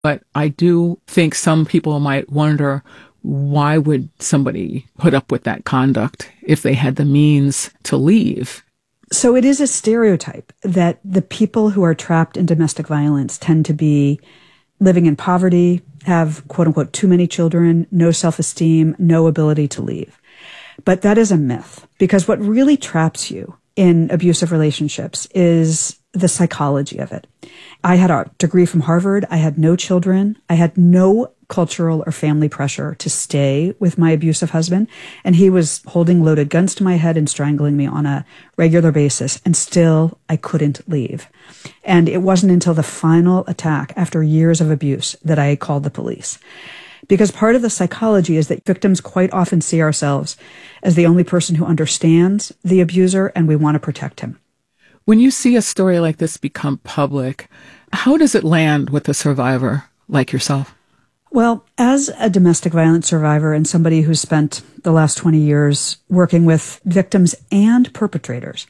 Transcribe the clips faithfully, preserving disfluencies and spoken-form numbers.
But I do think some people might wonder, why would somebody put up with that conduct if they had the means to leave? So it is a stereotype that the people who are trapped in domestic violence tend to be living in poverty, have quote unquote too many children, no self-esteem, no ability to leave. But that is a myth, because what really traps you in abusive relationships is the psychology of it. I had a degree from Harvard. I had no children. I had no cultural or family pressure to stay with my abusive husband. And he was holding loaded guns to my head and strangling me on a regular basis. And still, I couldn't leave. And it wasn't until the final attack, after years of abuse, that I called the police. Because part of the psychology is that victims quite often see ourselves as the only person who understands the abuser, and we want to protect him. When you see a story like this become public, how does it land with a survivor like yourself? Well, as a domestic violence survivor and somebody who's spent the last twenty years working with victims and perpetrators,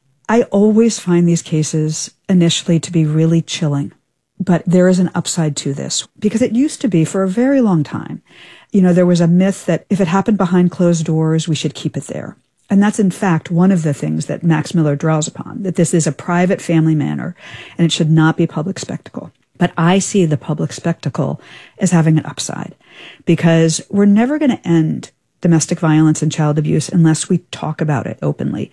I always find these cases initially to be really chilling. But there is an upside to this, because it used to be for a very long time. You know, there was a myth that if it happened behind closed doors, we should keep it there. And that's, in fact, one of the things that Max Miller draws upon, that this is a private family matter and it should not be public spectacle. But I see the public spectacle as having an upside, because we're never going to end domestic violence and child abuse unless we talk about it openly.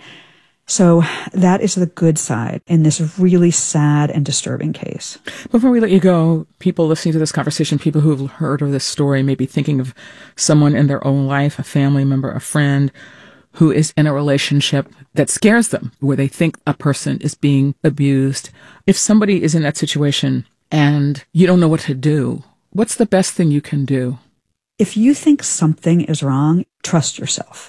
So that is the good side in this really sad and disturbing case. Before we let you go, people listening to this conversation, people who have heard of this story, may be thinking of someone in their own life, a family member, a friend, who is in a relationship that scares them, where they think a person is being abused. If somebody is in that situation and you don't know what to do, what's the best thing you can do? If you think something is wrong, trust yourself.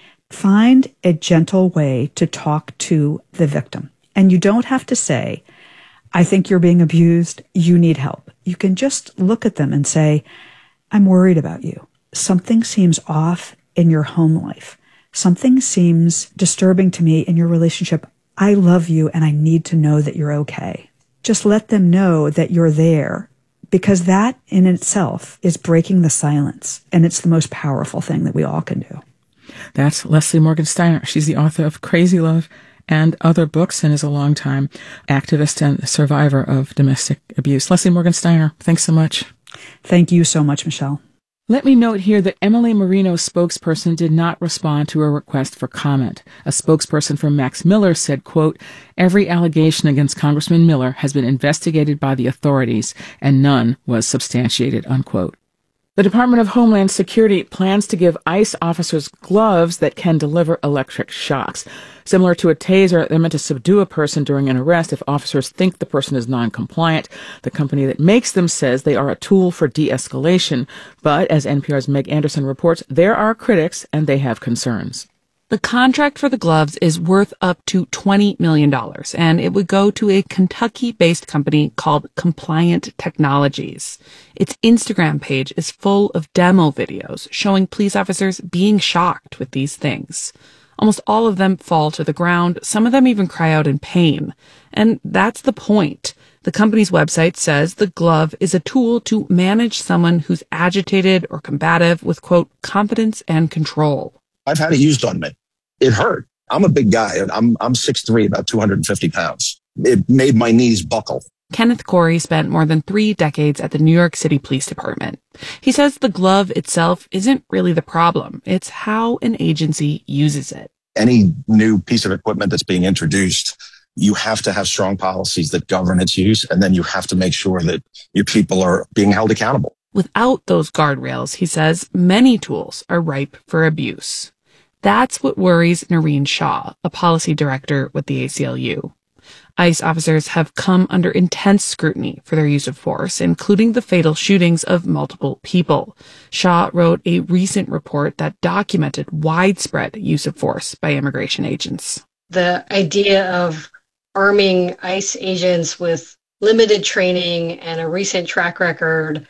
Find a gentle way to talk to the victim. And you don't have to say, I think you're being abused, you need help. You can just look at them and say, I'm worried about you. Something seems off in your home life. Something seems disturbing to me in your relationship. I love you and I need to know that you're okay. Just let them know that you're there, because that in itself is breaking the silence. And it's the most powerful thing that we all can do. That's Leslie Morgan Steiner. She's the author of Crazy Love and other books, and is a longtime activist and survivor of domestic abuse. Leslie Morgan Steiner, thanks so much. Thank you so much, Michelle. Let me note here that Emily Marino's spokesperson did not respond to a request for comment. A spokesperson for Max Miller said, quote, every allegation against Congressman Miller has been investigated by the authorities and none was substantiated, unquote. The Department of Homeland Security plans to give ICE officers gloves that can deliver electric shocks. Similar to a taser, they're meant to subdue a person during an arrest if officers think the person is non-compliant. The company that makes them says they are a tool for de-escalation. But, as N P R's Meg Anderson reports, there are critics and they have concerns. The contract for the gloves is worth up to twenty million dollars, and it would go to a Kentucky-based company called Compliant Technologies. Its Instagram page is full of demo videos showing police officers being shocked with these things. Almost all of them fall to the ground. Some of them even cry out in pain. And that's the point. The company's website says the glove is a tool to manage someone who's agitated or combative with, quote, confidence and control. I've had it used on me. It hurt. I'm a big guy. I'm I'm six three, about two hundred fifty pounds. It made my knees buckle. Kenneth Corey spent more than three decades at the New York City Police Department. He says the glove itself isn't really the problem. It's how an agency uses it. Any new piece of equipment that's being introduced, you have to have strong policies that govern its use, and then you have to make sure that your people are being held accountable. Without those guardrails, he says, many tools are ripe for abuse. That's what worries Noreen Shaw, a policy director with the A C L U. ICE officers have come under intense scrutiny for their use of force, including the fatal shootings of multiple people. Shaw wrote a recent report that documented widespread use of force by immigration agents. The idea of arming ICE agents with limited training and a recent track record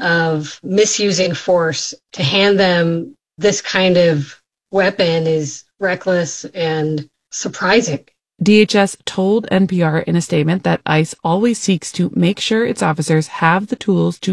of misusing force to hand them this kind of weapon is reckless and surprising. D H S told N P R in a statement that ICE always seeks to make sure its officers have the tools to